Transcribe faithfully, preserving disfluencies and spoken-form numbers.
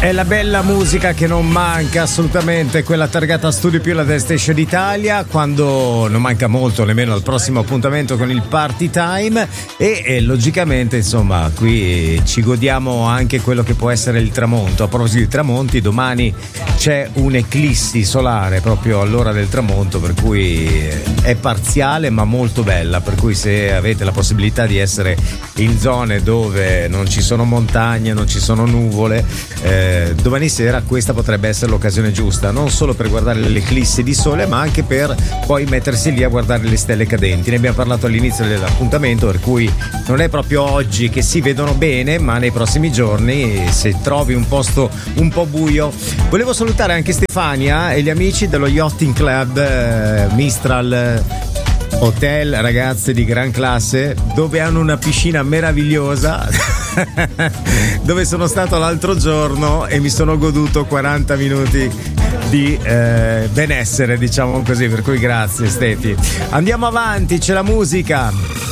È la bella musica che non manca assolutamente, quella targata Studio Più, la Dance Station Italia, quando non manca molto nemmeno al prossimo appuntamento con il Party Time e, e logicamente insomma qui ci godiamo anche quello che può essere il tramonto. A proposito di tramonti, domani c'è un'eclissi solare proprio all'ora del tramonto, per cui è parziale ma molto bella, per cui se avete la possibilità di essere in zone dove non ci sono montagne, non ci sono nuvole, eh, domani sera questa potrebbe essere l'occasione giusta, non solo per guardare l'eclissi di sole ma anche per poi mettersi lì a guardare le stelle cadenti. Ne abbiamo parlato all'inizio dell'appuntamento, per cui non è proprio oggi che si vedono bene, ma nei prossimi giorni, se trovi un posto un po' buio. Volevo salutare anche Stefania e gli amici dello Yachting Club eh, Mistral Hotel, ragazze di gran classe, dove hanno una piscina meravigliosa dove sono stato l'altro giorno e mi sono goduto quaranta minuti di eh, benessere, diciamo così, per cui grazie Stefi. Andiamo avanti, c'è la musica.